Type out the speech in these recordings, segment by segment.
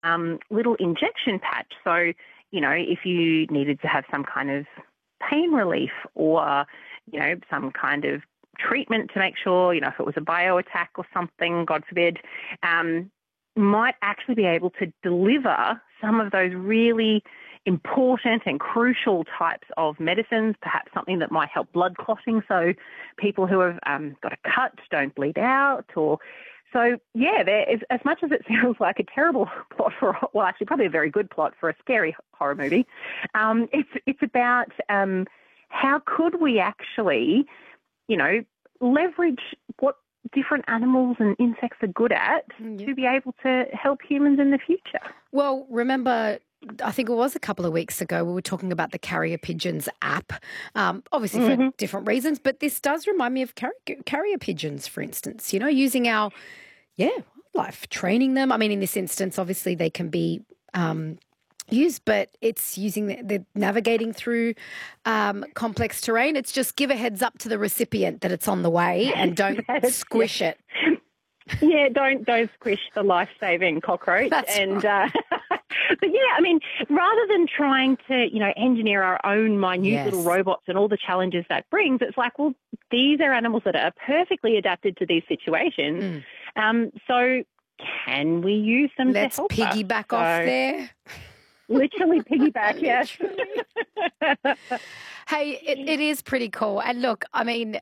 little injection patch. So, if you needed to have some kind of pain relief or, some kind of treatment to make sure, if it was a bioattack or something, God forbid, might actually be able to deliver some of those really important and crucial types of medicines, perhaps something that might help blood clotting so people who have got a cut don't bleed out. So, there is, as much as it sounds like a terrible plot actually probably a very good plot for a scary horror movie, it's about how could we actually, leverage what different animals and insects are good at to be able to help humans in the future. Well, remember, I think it was a couple of weeks ago, we were talking about the Carrier Pigeons app, obviously for different reasons, but this does remind me of carrier pigeons, for instance, using our, wildlife, training them. I mean, in this instance, obviously they can be used, but it's using the navigating through complex terrain. It's just give a heads up to the recipient that it's on the way and don't squish it. Yeah, don't squish the life-saving cockroach. That's and right. But rather than trying to, engineer our own minute little robots and all the challenges that brings, it's like, well, these are animals that are perfectly adapted to these situations. So can we use them Let's to help piggyback off there. Literally piggyback, yes. Hey, it is pretty cool. And look, I mean,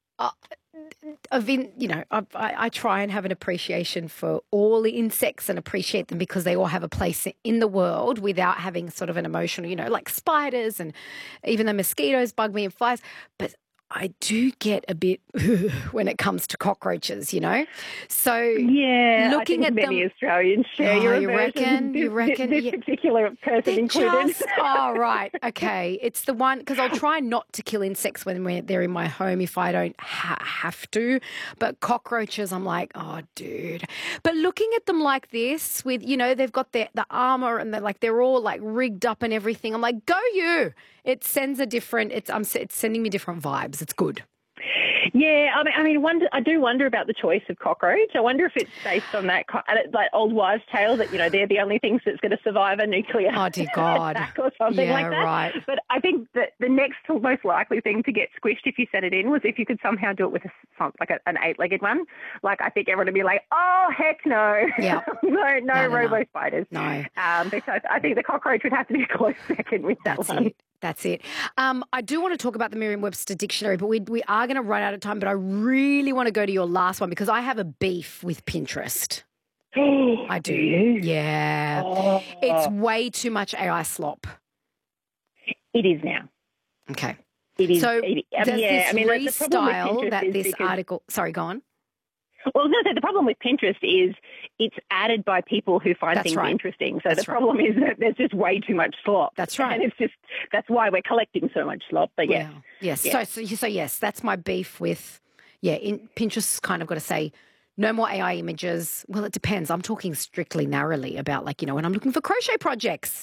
I try and have an appreciation for all the insects and appreciate them because they all have a place in the world without having sort of an emotional, like spiders, and even though mosquitoes bug me and flies. But I do get a bit when it comes to cockroaches, So looking at many them, Australians share your aversion. You reckon? This particular person included. Right. Okay. It's the one, because I'll try not to kill insects when they're in my home if I don't have to. But cockroaches, I'm like, oh, dude. But looking at them like this with, they've got the armor and they're all like rigged up and everything. I'm like, go you. It sends it's sending me different vibes. It's good. Yeah, I do wonder about the choice of cockroach. I wonder if it's based on that old wives' tale that, they're the only things that's going to survive a nuclear attack or something like that. Right. But I think that the next most likely thing to get squished if you set it in was if you could somehow do it with an 8-legged one. Like, I think everyone would be like, oh, heck no. Yeah. no robo spiders. No. Because I think the cockroach would have to be a close second with that one. That's it. I do want to talk about the Merriam-Webster dictionary, but we are going to run out of time. But I really want to go to your last one because I have a beef with Pinterest. I do. Yeah. Oh. It's way too much AI slop. It is now. Okay. It is. So this restyle that this article... Sorry, go on. Well, no, the problem with Pinterest is it's added by people who find things interesting. So the problem is that there's just way too much slop. That's right. And that's why we're collecting so much slop. But yes. So yes, that's my beef with, Pinterest's kind of got to say, no more AI images. Well, it depends. I'm talking strictly narrowly about when I'm looking for crochet projects.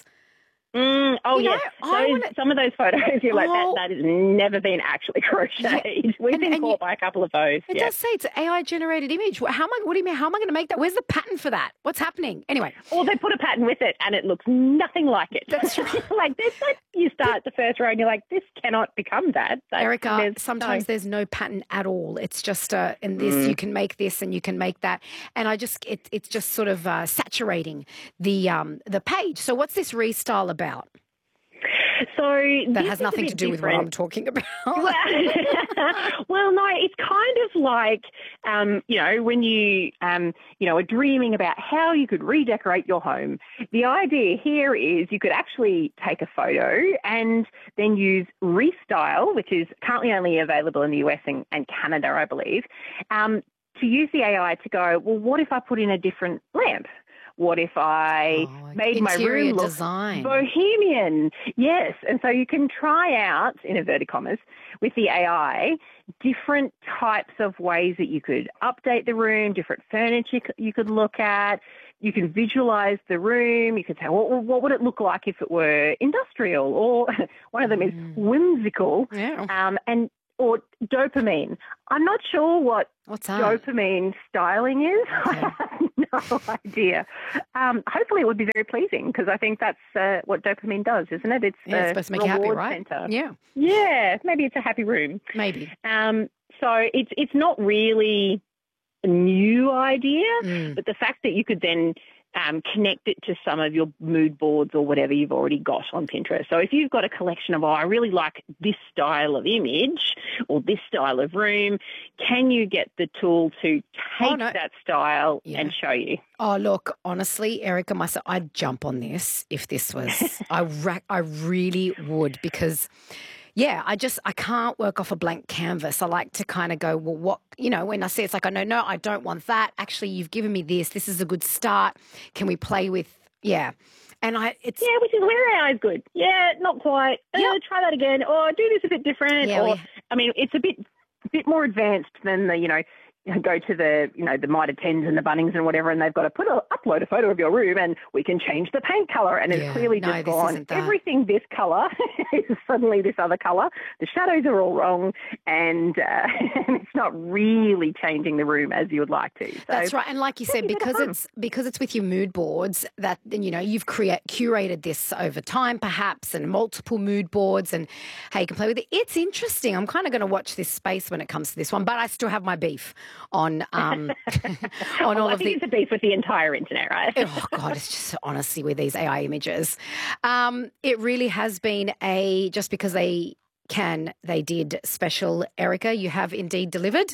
Some of those photos, you're like, that has never been actually crocheted. Yeah. We've been caught by a couple of those. It does say it's an AI-generated image. What do you mean? How am I going to make that? Where's the pattern for that? What's happening? Anyway. Or they put a pattern with it and it looks nothing like it. That's right. You start the first row and you're like, this cannot become that. Erica, sometimes there's no pattern at all. It's just, you can make this and you can make that. And it's just sort of saturating the page. So what's this restyle about? So that has nothing to do with what I'm talking about. Well, no, it's kind of like, when you, are dreaming about how you could redecorate your home. The idea here is you could actually take a photo and then use Restyle, which is currently only available in the US and Canada, I believe, to use the AI to go, well, what if I put in a different lamp? What if I made my room look bohemian? Yes. And so you can try out, in inverted commas, with the AI, different types of ways that you could update the room, different furniture you could look at. You can visualize the room. You could say, what would it look like if it were industrial? Or one of them is whimsical. Yeah. And or dopamine. I'm not sure What's that? Dopamine styling is. Okay. I have no idea. Hopefully it would be very pleasing, because I think that's what dopamine does, isn't it? It's supposed to make you happy, right? Center. Yeah. Yeah, maybe it's a happy room. Maybe. So it's not really a new idea, but the fact that you could then connect it to some of your mood boards or whatever you've already got on Pinterest. So if you've got a collection of, I really like this style of image or this style of room, can you get the tool to take that style and show you? Oh, look, honestly, Erica, myself, I'd jump on this if this was, I really would, because yeah, I can't work off a blank canvas. I like to kind of go, well, what, when I see it's like, I know, no, I don't want that. Actually, you've given me this. This is a good start. Can we play with, and which is where AI is good. Yeah, not quite. Try that again. Or do this a bit different. Yeah, it's a bit more advanced than the, go to the, the Mitre 10s and the Bunnings and whatever, and they've got to upload a photo of your room and we can change the paint colour. And it's clearly just gone, everything this colour is suddenly this other colour. The shadows are all wrong, and it's not really changing the room as you would like to. So that's right. And like you said, because it's with your mood boards, that, you've curated this over time perhaps, and multiple mood boards, and how you can play with it. It's interesting. I'm kind of going to watch this space when it comes to this one, but I still have my beef on all I think it's a beef with the entire internet, right? Oh God, it's just honestly with these AI images, it really has been just because they did special. Erica, you have indeed delivered.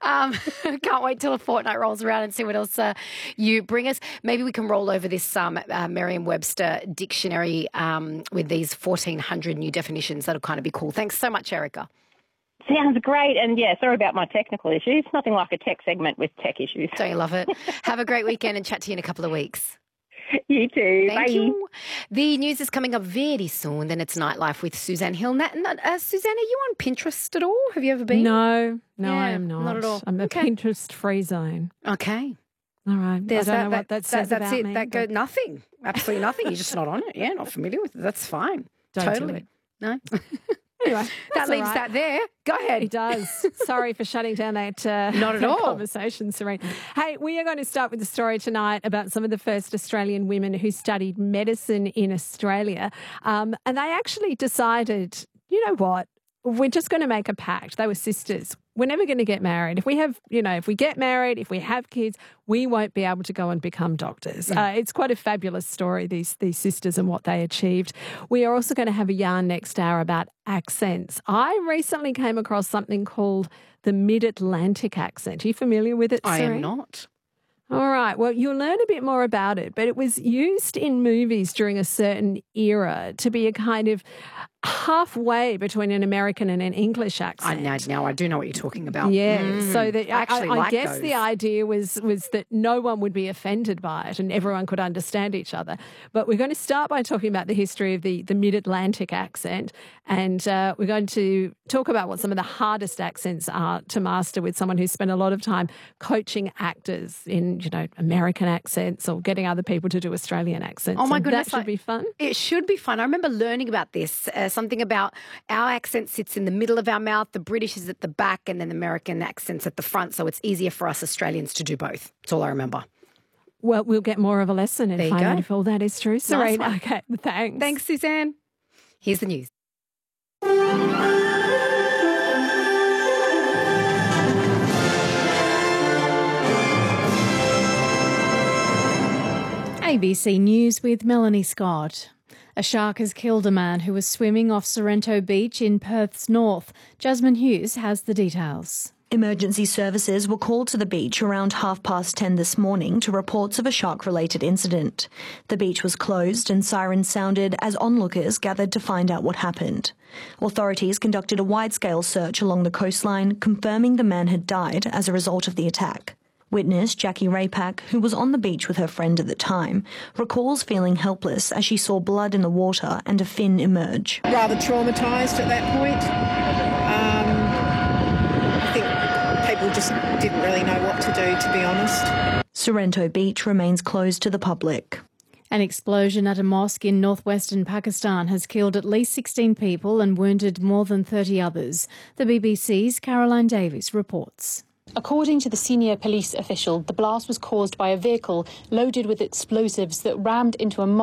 Can't wait till a fortnight rolls around and see what else you bring us. Maybe we can roll over this Merriam-Webster dictionary with these 1,400 new definitions. That'll kind of be cool. Thanks so much, Erica. Sounds great. And sorry about my technical issues. Nothing like a tech segment with tech issues. Don't you love it? Have a great weekend and chat to you in a couple of weeks. You too. Thank you. The news is coming up very soon. Then it's Nightlife with Suzanne Hill. Suzanne, are you on Pinterest at all? Have you ever been? No, I am not. Not at all. I'm a Pinterest-free zone. Okay. All right. I don't know what that says about it. me. That goes nothing. Absolutely nothing. You're just not on it. Yeah, not familiar with it. That's fine. Don't totally. do it. No. Anyway, that leaves that there. Go ahead. It does. Sorry for shutting down that not at all conversation, Serene. Hey, we are going to start with a story tonight about some of the first Australian women who studied medicine in Australia. And they actually decided, you know what, we're just going to make a pact. They were sisters. We're never going to get married. If we have, if we get married, if we have kids, we won't be able to go and become doctors. It's quite a fabulous story, these sisters and what they achieved. We are also going to have a yarn next hour about accents. I recently came across something called the Mid-Atlantic accent. Are you familiar with it, I Serene? am not. All right. Well, you'll learn a bit more about it, but it was used in movies during a certain era to be a kind of halfway between an American and an English accent. Now I do know what you're talking about. Yeah. So that I guess those. the idea was that no one would be offended by it and everyone could understand each other. But we're going to start by talking about the history of the Mid-Atlantic accent, and we're going to talk about what some of the hardest accents are to master with someone who's spent a lot of time coaching actors in, American accents or getting other people to do Australian accents. Oh my goodness. That should be fun. It should be fun. I remember learning about this, something about our accent sits in the middle of our mouth, the British is at the back, and then the American accent's at the front. So it's easier for us Australians to do both. That's all I remember. Well, we'll get more of a lesson and find out if all that is true. Serene, okay, thanks. Thanks, Suzanne. Here's the news. ABC News with Melanie Scott. A shark has killed a man who was swimming off Sorrento Beach in Perth's north. Jasmine Hughes has the details. Emergency services were called to the beach around 10:30 this morning to reports of a shark-related incident. The beach was closed and sirens sounded as onlookers gathered to find out what happened. Authorities conducted a wide-scale search along the coastline, confirming the man had died as a result of the attack. Witness Jackie Raypack, who was on the beach with her friend at the time, recalls feeling helpless as she saw blood in the water and a fin emerge. Rather traumatised at that point. I think people just didn't really know what to do, to be honest. Sorrento Beach remains closed to the public. An explosion at a mosque in northwestern Pakistan has killed at least 16 people and wounded more than 30 others. The BBC's Caroline Davies reports. According to the senior police official, the blast was caused by a vehicle loaded with explosives that rammed into a mosque